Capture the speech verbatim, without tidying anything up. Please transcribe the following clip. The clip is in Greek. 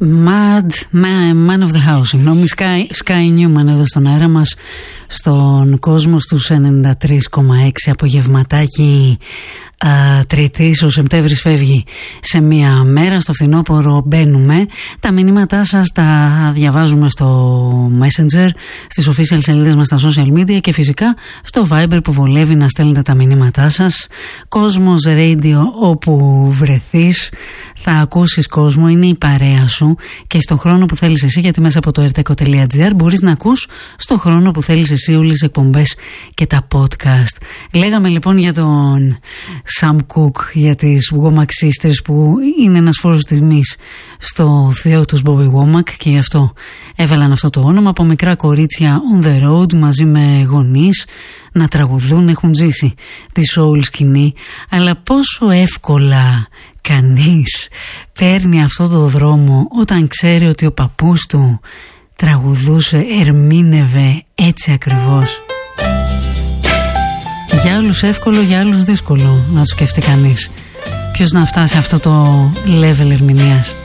Mad Man of the House, συγγνώμη, Sky, Sky Newman εδώ στον αέρα μας, στον κόσμο στους ενενήντα τρία κόμμα έξι. Απογευματάκι α, Τρίτης, ο Σεπτέμβρης φεύγει σε μία μέρα, στο φθινόπωρο μπαίνουμε. Τα μηνύματά σας τα διαβάζουμε στο Messenger, στις official σελίδες μας στα social media και φυσικά στο Viber που βολεύει να στέλνετε τα μηνύματά σας. Κόσμος Radio, όπου βρεθείς θα ακούσεις κόσμο, είναι η παρέα σου και στον χρόνο που θέλεις εσύ, γιατί μέσα από το erteco τελεία gr μπορείς να ακούς στον χρόνο που θέλεις εσύ όλες τις εκπομπές και τα podcast. Λέγαμε λοιπόν για τον Sam Cooke, για τις Womack Sisters, που είναι ένας φόρος τιμής στο θεό τους Bobby Womack και γι' αυτό έβαλαν αυτό το όνομα. Από μικρά κορίτσια on the road μαζί με γονείς να τραγουδούν, έχουν ζήσει τη soul σκηνή, αλλά πόσο εύκολα κανείς παίρνει αυτό το δρόμο όταν ξέρει ότι ο παππούς του τραγουδούσε, ερμήνευε έτσι ακριβώς. Για άλλους εύκολο, για άλλους δύσκολο να το σκεφτεί κανείς. Ποιος να φτάσει αυτό το level ερμηνείας.